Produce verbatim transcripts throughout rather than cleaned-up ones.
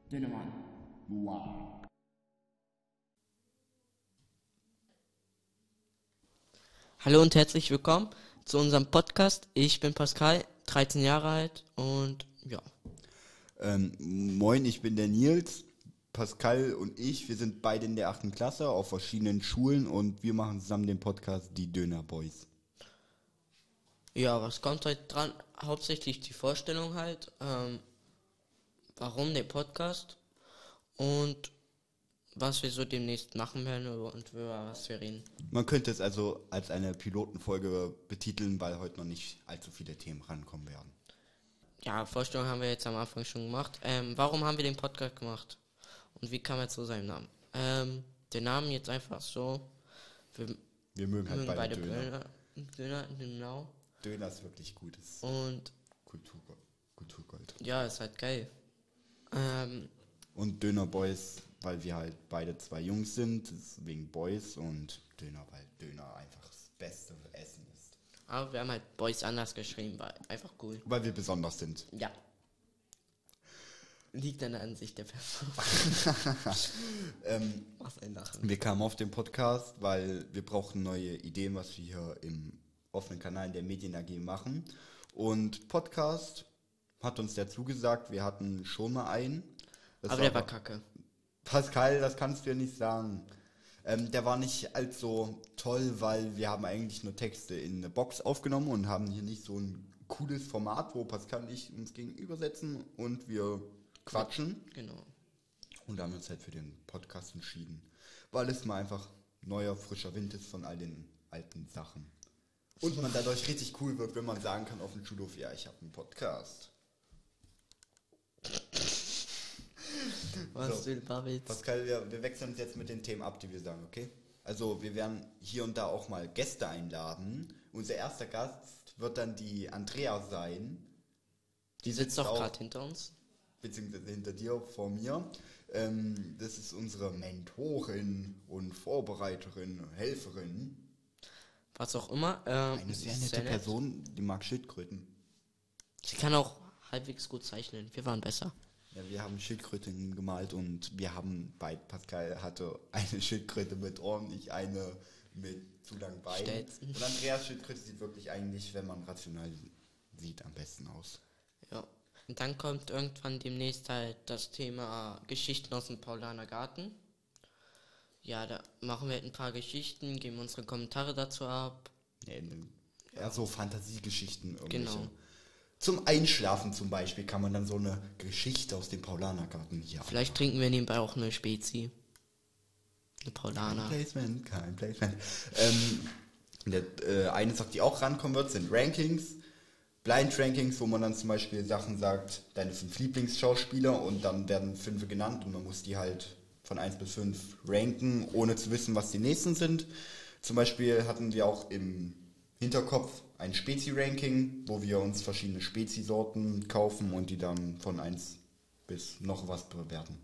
Dönermann. Wow. Hallo und herzlich willkommen zu unserem Podcast. Ich bin Pascal, dreizehn Jahre alt und ja. Ähm, moin, ich bin der Nils. Pascal und ich, wir sind beide in der achten Klasse auf verschiedenen Schulen und wir machen zusammen den Podcast Die Döner Boys. Ja, was kommt heute dran? Hauptsächlich die Vorstellung halt, ähm, warum der Podcast und was wir so demnächst machen werden und über was wir reden. Man könnte es also als eine Pilotenfolge betiteln, weil heute noch nicht allzu viele Themen rankommen werden. Ja, Vorstellung haben wir jetzt am Anfang schon gemacht. Ähm, warum haben wir den Podcast gemacht? Und wie kam er zu seinem Namen? Ähm, der Name jetzt einfach so. Wir Wir mögen halt mögen beide, beide Döner. Döner. Döner, genau. Döner ist wirklich gutes Und Kulturgold. Kulturgold. ja, ist halt geil. Ähm, Und Döner Boys, weil wir halt beide zwei Jungs sind, deswegen Boys und Döner, weil Döner einfach das beste Essen ist. aber wir haben halt Boys anders geschrieben, weil einfach cool. Weil wir besonders sind. Ja. Liegt an der Ansicht der Person. ähm, Was ein Lachen. wir kamen auf den Podcast, weil wir brauchten neue Ideen, was wir hier im offenen Kanal der Medien A G machen. Und Podcast hat uns der zugesagt, wir hatten schon mal einen. Das Aber der war kacke. Pascal, das kannst du ja nicht sagen. Ähm, der war nicht allzu toll, weil wir haben eigentlich nur Texte in eine Box aufgenommen und haben hier nicht so ein cooles Format, wo Pascal und ich uns gegenübersetzen und wir quatschen. Genau. Und da haben wir uns halt für den Podcast entschieden, weil es mal einfach neuer, frischer Wind ist von all den alten Sachen. Und man dadurch richtig cool wird, wenn man sagen kann auf dem Schulhof, ja, ich habe einen Podcast. Was So. du babbelst. Pascal, wir, wir wechseln uns jetzt mit den Themen ab, die wir sagen, okay? Also wir werden hier und da auch mal Gäste einladen. Unser erster Gast wird dann die Andrea sein. Die sitzt doch gerade hinter uns. Beziehungsweise hinter dir, vor mir. Ähm, das ist unsere Mentorin und Vorbereiterin, Helferin. Was auch immer. Ähm, Eine sehr ist nette nett. Person, die mag Schildkröten. Sie kann auch halbwegs gut zeichnen. Wir waren besser. Ja, wir haben Schildkröten gemalt und wir haben bei Pascal hatte eine Schildkröte mit Ohren, ich eine mit zu langen Beinen. Stelzen. Und Andreas Schildkröte sieht wirklich eigentlich, wenn man rational sieht, am besten aus. Ja. Und dann kommt irgendwann demnächst halt das Thema Geschichten aus dem Paulaner Garten. Ja, da machen wir halt ein paar Geschichten, geben unsere Kommentare dazu ab. Ja, ne- ja, so Fantasiegeschichten irgendwelche. Genau. Zum Einschlafen zum Beispiel kann man dann so eine Geschichte aus dem Paulanergarten hier Vielleicht trinken wir nebenbei auch eine Spezi. Eine Paulaner. Kein Placement, kein Placement. ähm, der, äh, eine Sache, die auch rankommen wird, sind Rankings. Blind Rankings, wo man dann zum Beispiel Sachen sagt, deine fünf Lieblingsschauspieler und dann werden fünf genannt und man muss die halt von eins bis fünf ranken, ohne zu wissen, was die nächsten sind. Zum Beispiel hatten wir auch im Hinterkopf ein Spezi-Ranking, wo wir uns verschiedene Spezi-Sorten kaufen und die dann von eins bis noch was bewerten.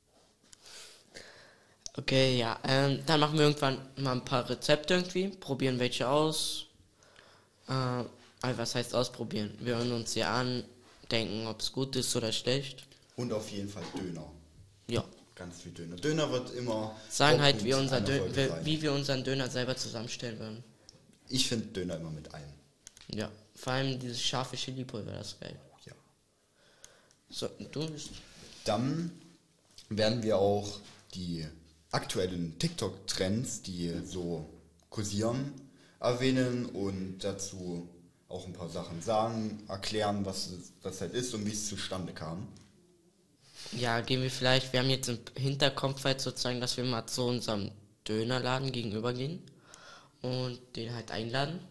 Okay, ja. Ähm, dann machen wir irgendwann mal ein paar Rezepte irgendwie, probieren welche aus. Äh, also was heißt ausprobieren? Wir hören uns sie an, denken, ob es gut ist oder schlecht. Und auf jeden Fall Döner. Ja. Ganz viel Döner. Döner wird immer Sagen halt, Hauptpunkt wie, unser einer Dö Folge wie, sein. wie wir unseren Döner selber zusammenstellen würden. Ich finde Döner immer mit allem. Ja. Vor allem dieses scharfe Chili-Pulver, das ist geil. Ja. So, du bist. Dann werden wir auch die aktuellen TikTok-Trends, die so kursieren, erwähnen und dazu auch ein paar Sachen sagen, erklären, was es- das halt ist und wie es zustande kam. Ja, gehen wir vielleicht, wir haben jetzt im Hinterkopf halt sozusagen, dass wir mal zu unserem Dönerladen gegenüber gehen und den halt einladen.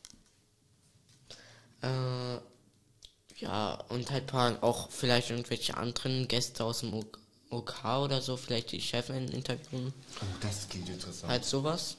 Äh, ja, und halt paar, auch vielleicht irgendwelche anderen Gäste aus dem O- OK oder so, vielleicht die Chefin interviewen, Oh, das klingt interessant. halt sowas.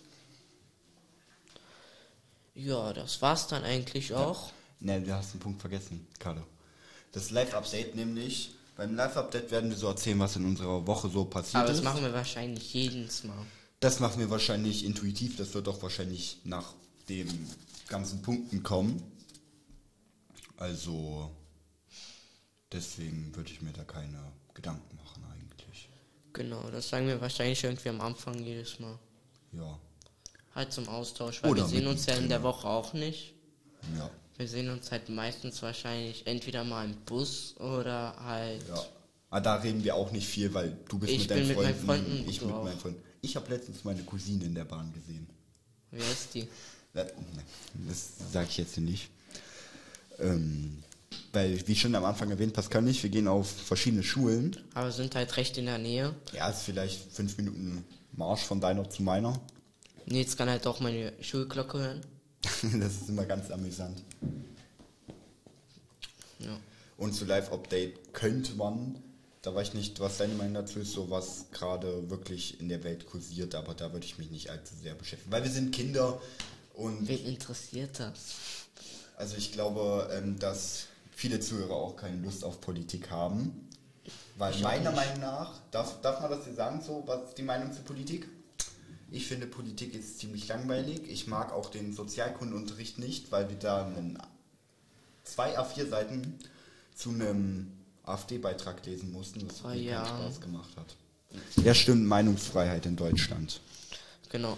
Ja, das war's dann eigentlich auch. Ne, du hast einen Punkt vergessen, Carlo. Das Live-Update nämlich, beim Live-Update werden wir so erzählen, was in unserer Woche so passiert Aber ist. das machen wir wahrscheinlich jedes Mal. Das machen wir wahrscheinlich intuitiv, das wird auch wahrscheinlich nach den ganzen Punkten kommen. Also, Deswegen würde ich mir da keine Gedanken machen eigentlich. Genau, das sagen wir wahrscheinlich irgendwie am Anfang jedes Mal. Ja. Halt zum Austausch, weil Oder wir sehen uns ja in mittendrin. der Woche auch nicht. Ja. Wir sehen uns halt meistens wahrscheinlich entweder mal im Bus oder halt... Ja. Aber da reden wir auch nicht viel, weil du bist Ich mit deinen bin mit meinen Freunden, Freunden, ich du mit auch. meinen Freunden. Ich habe letztens meine Cousine in der Bahn gesehen. Wer ist die? Das sage ich jetzt nicht. Ähm, weil, wie schon am Anfang erwähnt, Pascal und ich, wir gehen auf verschiedene Schulen. Aber sind halt recht in der Nähe. Ja, ist vielleicht fünf Minuten Marsch von deiner zu meiner. Nils kann halt auch meine Schulglocke hören. Das ist immer ganz amüsant. Ja. Und zu Live-Update könnte man, da weiß ich nicht, was deine Meinung dazu ist, so was gerade wirklich in der Welt kursiert, aber da würde ich mich nicht allzu sehr beschäftigen. Weil wir sind Kinder und... Wen interessiert das? Also ich glaube, ähm, dass viele Zuhörer auch keine Lust auf Politik haben. Weil Ich auch meiner nicht. Meinung nach, darf, darf man das hier sagen, so, was ist die Meinung zur Politik? Ich finde, Politik ist ziemlich langweilig. Ich mag auch den Sozialkundenunterricht nicht, weil wir da einen, zwei A vier Seiten zu einem AfD-Beitrag lesen mussten, was Oh mir ja. keinen Spaß gemacht hat. Ja, stimmt, Meinungsfreiheit in Deutschland. Genau.